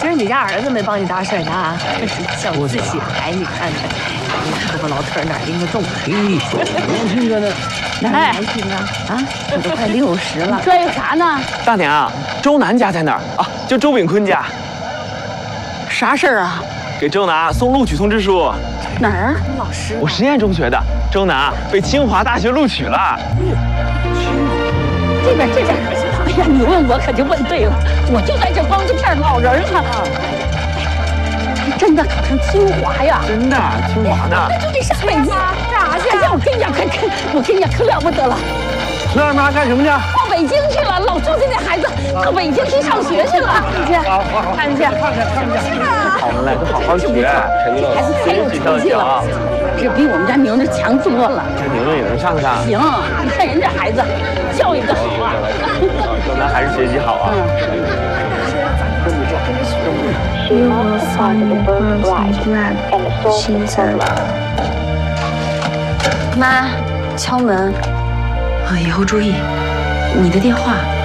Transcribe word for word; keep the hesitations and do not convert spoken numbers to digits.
今儿你家儿子没帮你搭事呢啊？小自己来，你看看，你看我老腿哪拎得动？ 嘿，年轻着呢， 哪年轻啊？啊，我都快六十了。 这有啥呢？ 大娘啊，周南家在哪儿啊？就周炳坤家。 啥事儿啊？ 给周南送录取通知书。 哪儿啊？ 老师， 我实验中学的，周南被清华大学录取了。 这边这边，哎呀，你问我可就问对了，我就在这帮着骗老人呢。还真的考上清华呀？ 真的，清华的。 那就得上北京。 咋去？ 哎呀，我跟你讲，可可，我跟你讲，可了不得了。 孙二妈干什么去？ 到北京去了，老周家那孩子到北京去上学去了。你去，看去， 看看看看。 好了，都好好学。陈这孩子太有成绩了，这比我们家牛牛强多了。 这牛牛也能上上。 行，你看人这孩子，教育的好啊。 周南还是学习好啊。 You will find the birthright and 心脏。 妈，敲门。啊，以后注意。你的电话。